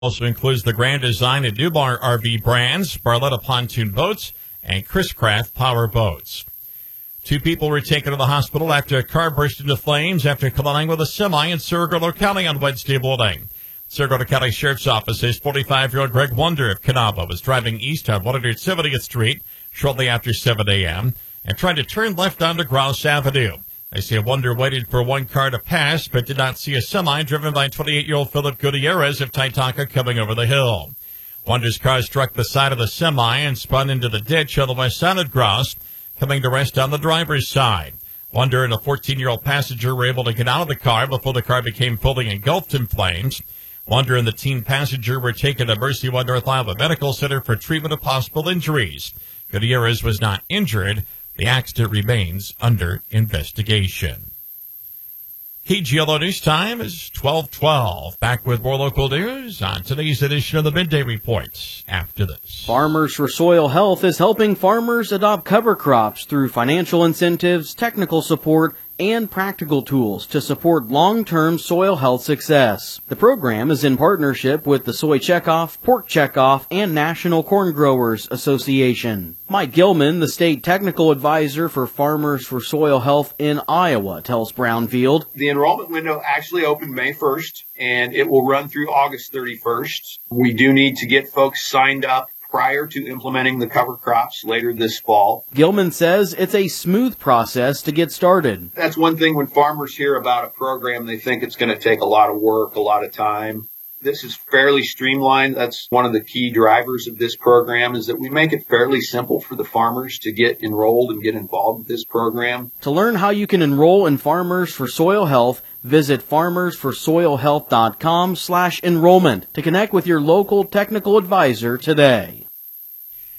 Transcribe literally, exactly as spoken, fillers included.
Also includes the Grand Design and Newbar R V brands, Barletta Pontoon Boats, and Chris Craft Power Boats. Two people were taken to the hospital after a car burst into flames after colliding with a semi in Saragordo County on Wednesday morning. Saragordo County Sheriff's Office says forty-five-year-old Greg Wonder of Canaba was driving east on one hundred seventieth Street shortly after seven a.m. and tried to turn left onto Grouse Avenue. They say Wonder waited for one car to pass but did not see a semi driven by twenty-eight-year-old Philip Gutierrez of Taitanka coming over the hill. Wonder's car struck the side of the semi and spun into the ditch on the west side of Grouse, coming to rest on the driver's side. Wonder and a fourteen-year-old passenger were able to get out of the car before the car became fully engulfed in flames. Wonder and the teen passenger were taken to Mercy One North Iowa Medical Center for treatment of possible injuries. Gutierrez was not injured. The accident remains under investigation. K G L O News Time is twelve twelve. Back with more local news on today's edition of the Midday Report after this. Farmers for Soil Health is helping farmers adopt cover crops through financial incentives, technical support, and practical tools to support long-term soil health success. The program is in partnership with the Soy Checkoff, Pork Checkoff, and National Corn Growers Association. Mike Gilman, the state technical advisor for Farmers for Soil Health in Iowa, tells Brownfield. The enrollment window actually opened May first, and it will run through August thirty-first. We do need to get folks signed up prior to implementing the cover crops later this fall. Gilman says it's a smooth process to get started. That's one thing when farmers hear about a program, they think it's going to take a lot of work, a lot of time. This is fairly streamlined. That's one of the key drivers of this program, is that we make it fairly simple for the farmers to get enrolled and get involved with this program. To learn how you can enroll in Farmers for Soil Health, visit farmers for soil health dot com slash enrollment to connect with your local technical advisor today.